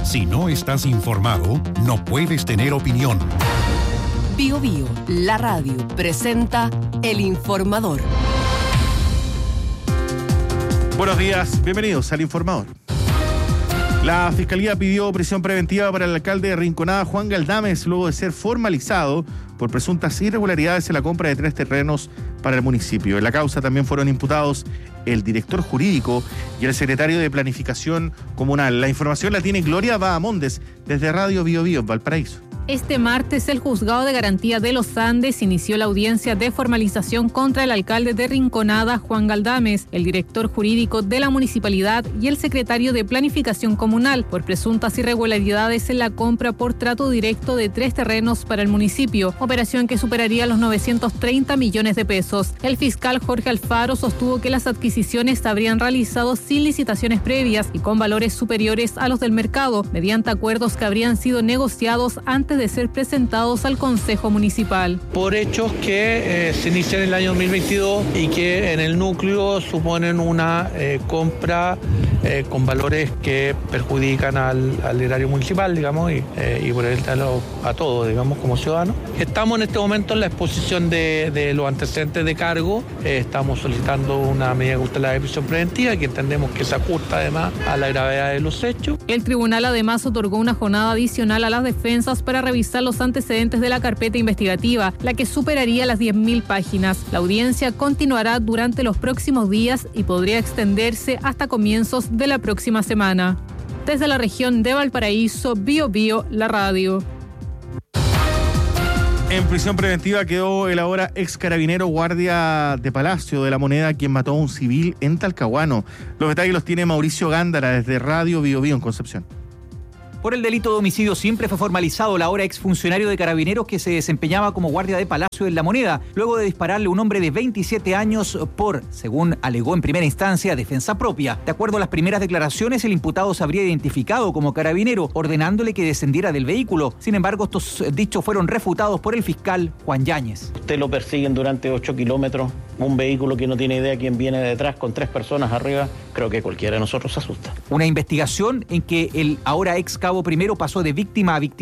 Si no estás informado, no puedes tener opinión. Bío Bío, la radio, presenta El Informador. Buenos días, bienvenidos al Informador. La Fiscalía pidió prisión preventiva para el alcalde de Rinconada, Juan Galdames, luego de ser formalizado por presuntas irregularidades en la compra de 3 terrenos para el municipio. En la causa también fueron imputados el director jurídico y el secretario de Planificación Comunal. La información la tiene Gloria Bahamondes desde Radio Bío Bío en Valparaíso. Este martes, el Juzgado de Garantía de los Andes inició la audiencia de formalización contra el alcalde de Rinconada, Juan Galdames, el director jurídico de la municipalidad y el secretario de Planificación Comunal por presuntas irregularidades en la compra por trato directo de 3 terrenos para el municipio, operación que superaría los 930 millones de pesos. El fiscal Jorge Alfaro sostuvo que las adquisiciones se habrían realizado sin licitaciones previas y con valores superiores a los del mercado, mediante acuerdos que habrían sido negociados antes de ser presentados al Consejo Municipal. Por hechos que se inician en el año 2022 y que en el núcleo suponen una compra con valores que perjudican al erario municipal, digamos, y por el a todos, digamos, como ciudadanos. Estamos en este momento en la exposición de los antecedentes de cargo. Estamos solicitando una medida cautelar de prisión preventiva que entendemos que se ajusta además a la gravedad de los hechos. El tribunal además otorgó una jornada adicional a las defensas para revisar los antecedentes de la carpeta investigativa, la que superaría las 10.000 páginas. La audiencia continuará durante los próximos días y podría extenderse hasta comienzos de la próxima semana. Desde la región de Valparaíso, Bío Bío, la radio. En prisión preventiva quedó el ahora ex carabinero guardia de Palacio de la Moneda, quien mató a un civil en Talcahuano. Los detalles los tiene Mauricio Gándara desde Radio Bío Bío en Concepción. Por el delito de homicidio simple fue formalizado el ahora exfuncionario de Carabineros que se desempeñaba como guardia de Palacio en La Moneda, luego de dispararle a un hombre de 27 años por, según alegó en primera instancia, defensa propia. De acuerdo a las primeras declaraciones, el imputado se habría identificado como carabinero, ordenándole que descendiera del vehículo. Sin embargo, estos dichos fueron refutados por el fiscal Juan Yáñez. Usted lo persiguen durante 8 kilómetros, un vehículo que no tiene idea quién viene detrás, con 3 personas arriba, creo que cualquiera de nosotros se asusta. Una investigación en que el ahora ex cabo primero pasó de víctima a víctima